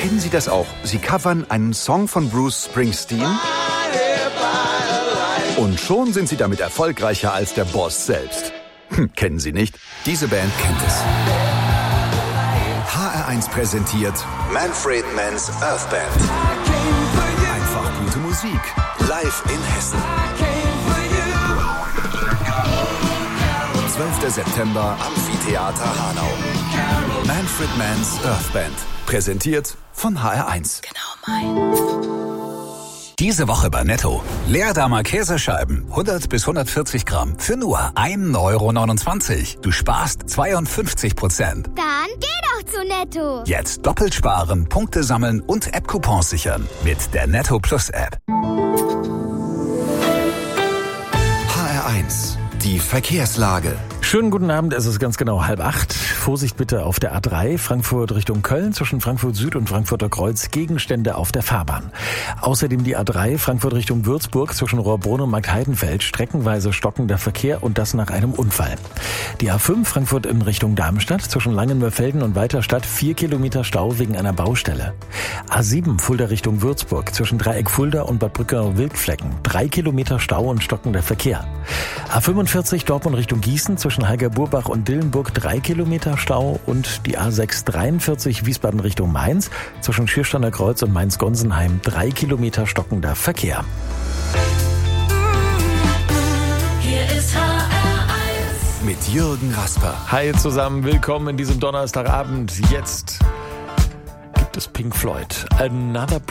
Kennen Sie das auch? Sie covern einen Song von Bruce Springsteen und schon sind Sie damit erfolgreicher als der Boss selbst. Kennen Sie nicht? Diese Band kennt es. HR1 präsentiert Manfred Mann's Earth Band. Einfach gute Musik. Live in Hessen. 12. September, Amphitheater Hanau. Manfred Mann's Earth Band. Präsentiert von HR1. Genau meins. Diese Woche bei Netto. Leerdammer Käsescheiben, 100 bis 140 Gramm, für nur 1,29 €. Du sparst 52%. Dann geh doch zu Netto. Jetzt doppelt sparen, Punkte sammeln und App-Coupons sichern. Mit der Netto Plus App. HR1. Die Verkehrslage. Schönen guten Abend, es ist ganz genau 7:30. Vorsicht bitte auf der A3, Frankfurt Richtung Köln, zwischen Frankfurt Süd und Frankfurter Kreuz, Gegenstände auf der Fahrbahn. Außerdem die A3, Frankfurt Richtung Würzburg, zwischen Rohrbrunn und Marktheidenfeld, streckenweise stockender Verkehr und das nach einem Unfall. Die A5, Frankfurt in Richtung Darmstadt, zwischen Langenmörfelden und Weiterstadt, 4 Kilometer Stau wegen einer Baustelle. A7, Fulda Richtung Würzburg, zwischen Dreieck Fulda und Bad Brücke-Wildflecken, 3 Kilometer Stau und stockender Verkehr. A45, Dortmund Richtung Gießen, zwischen Heiger-Burbach und Dillenburg 3 Kilometer Stau und die A6 43 Wiesbaden Richtung Mainz, zwischen Schiersteiner Kreuz und Mainz-Gonsenheim 3 Kilometer stockender Verkehr. Hier ist HR1 mit Jürgen Rasper. Hi zusammen, willkommen in diesem Donnerstagabend. Jetzt gibt es Pink Floyd, Another